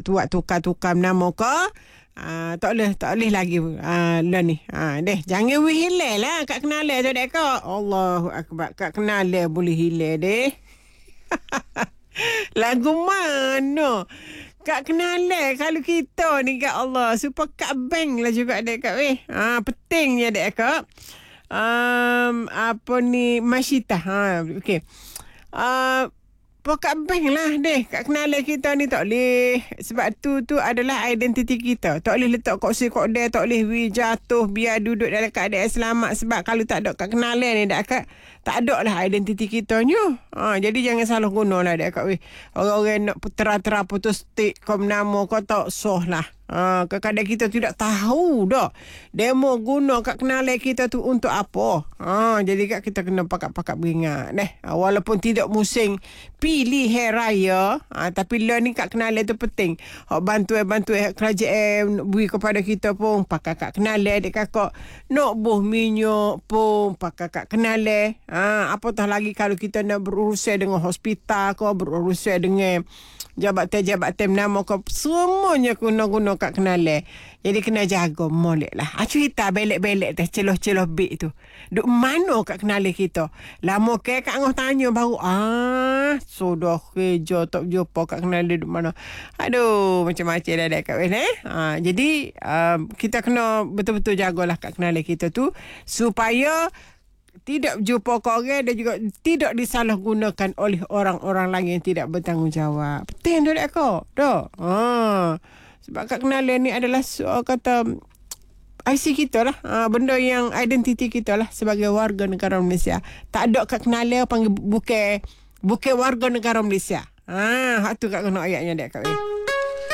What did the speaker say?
tuak tukar-tukar nama ke. Tak boleh lagi lah ni. Deh, jangan hilang lah kat kenalan tu dek kak. Allahu akbar, kat kenalan boleh hilang deh. Lagu mana? Kak kenalan kalau kita ni kat Allah. Supaya kat bank lah juga dek kak weh. Pentingnya dek kak. Apa ni Masyita. Okey. Kat bank lah deh. Kat kenalan kita ni tak boleh. Sebab tu adalah identiti kita. Tak boleh letak kursi kodel. Tak boleh jatuh. Biar duduk dalam keadaan selamat. Sebab kalau tak ada kat kenalan ni tak ada lah identiti kita ni. Jadi jangan salah guna lah dek kat weh. Orang-orang nak tera-tera putus stik kau nama kau tak sah lah. Kadang-kadang kita tidak tahu dah demo guna kat kenalan kita tu untuk apa. Jadi kat kita kena pakat-pakat beringat walaupun tidak musim pilih hari raya, tapi lah ni kat kenalan tu penting. Bantuan kerajaan beri kepada kita pun pakai kat kenalan dek kakak. Nak buh minyak pun pakai kat kenalan. Apatah lagi kalau kita nak berurusan dengan hospital kau, berurusan dengan jabatan nama kau, semuanya guna kat kenalan. Jadi kena jaga molek lah. Cerita belek-belek teh celoh-celoh bik tu. Duk mana kat kenalan kita? Lama ke kat ngah tanya baru sudah kerja tak jumpa kat kenalan duk mana. Aduh, macam-macam dah dekat weh jadi kita kena betul-betul jagalah kat kenalan kita tu supaya tidak jumpa orang dan juga tidak disalahgunakan oleh orang-orang lain yang tidak bertanggungjawab. Penting tu dek kau. Dah. Sebab kat kenalan ni adalah kata IC kita lah. Benda yang identiti kita lah sebagai warga negara Malaysia. Tak ada kat kenalan panggil bukan warga negara Malaysia. Hak tu kat kena ayatnya dek kau.